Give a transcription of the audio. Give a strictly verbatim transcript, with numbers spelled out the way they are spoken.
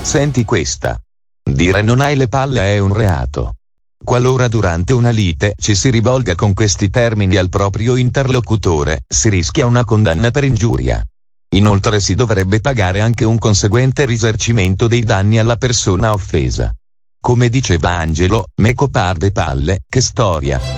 Senti questa. Dire non hai le palle è un reato. Qualora durante una lite ci si rivolga con questi termini al proprio interlocutore, si rischia una condanna per ingiuria. Inoltre si dovrebbe pagare anche un conseguente risarcimento dei danni alla persona offesa. Come diceva Angelo, meco par de palle, che storia.